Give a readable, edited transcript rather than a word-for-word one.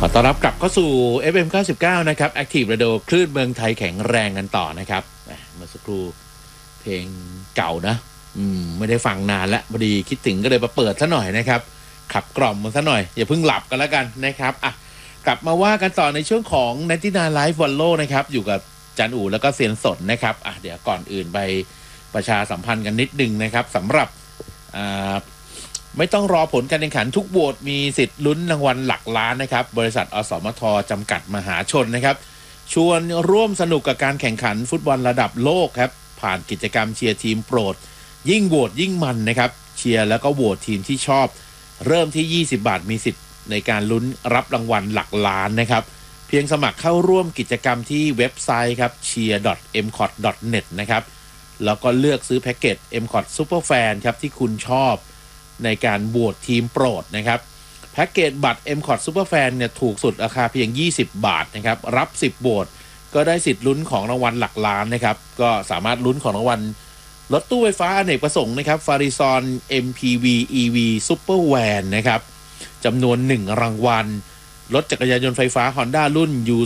ขอต้อนรับกลับเข้าสู่ FM 99นะครับ Active Radio คลื่นเมืองไทยแข็งแรงกันต่อนะครับเมื่อสักครู่เพลงเก่านะไม่ได้ฟังนานแล้วพอดีคิดถึงก็เลยมาเปิดซะหน่อยนะครับขับกล่อมมันซะหน่อยอย่าเพิ่งหลับกันแล้วกันนะครับกลับมาว่ากันต่อในช่วงของ99 Live Follow นะครับอยู่กับจันอู๋แล้วก็เซียนสดนะครับเดี๋ยวก่อนอื่นไปประชาสัมพันธ์กันนิดนึงนะครับสำหรับไม่ต้องรอผลการแข่งขันทุกโหวตมีสิทธิ์ลุ้นรางวัลหลักล้านนะครับบริษัทอสมทจำกัดมหาชนนะครับชวนร่วมสนุกกับการแข่งขันฟุตบอลระดับโลกครับผ่านกิจกรรมเชียร์ทีมโปรดยิ่งโหวตยิ่งมันนะครับเชียร์แล้วก็โหวตทีมที่ชอบเริ่มที่20 บาทมีสิทธิ์ในการลุ้นรับรางวัลหลักล้านนะครับเพียงสมัครเข้าร่วมกิจกรรมที่เว็บไซต์ครับ cheer.mcot.net นะครับแล้วก็เลือกซื้อแพ็กเกจ MCOT Superfan ครับที่คุณชอบในการโหวตทีมโปรดนะครับแพ็กเกจบัตร MCOT Superfan เนี่ยถูกสุดราคาเพียง20 บาทนะครับรับ10โหวตก็ได้สิทธิ์ลุ้นของรางวัลหลักล้านนะครับก็สามารถลุ้นของรางวัลรถตู้ไฟฟ้าอเนกประสงค์นะครับ Farizon MPV EV Supervan นะครับจำนวน1รางวัลรถจักรยานยนต์ไฟฟ้า Honda รุ่น